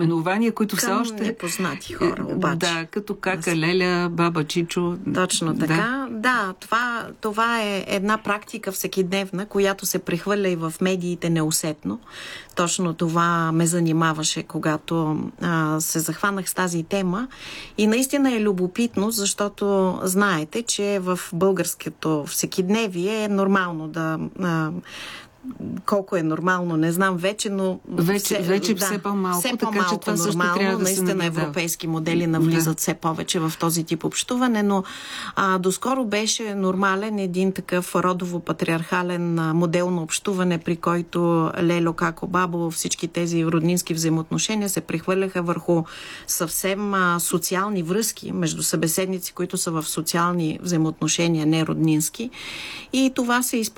наименования, които все още... непознати хора, обаче. Да, като Кака, Леля, Баба Чичо. Точно така. Да, това е една практика всекидневна, която се прехвърля и в медиите неусетно. Точно това ме занимаваше, когато се захванах с тази тема. И наистина е любопитно, защото знаете, че в българското всекидневие е нормално да... колко е нормално, не знам вече, но... Вече все по-малко, все така по-малко че това нормално. също трябва да се наистина европейски модели навлизат все повече в този тип общуване, но доскоро беше нормален един такъв родово-патриархален модел на общуване, при който Лело, Како, Бабо, всички тези роднински взаимоотношения се прехвърляха върху съвсем социални връзки между събеседници, които са в социални взаимоотношения, не роднински. И това се използва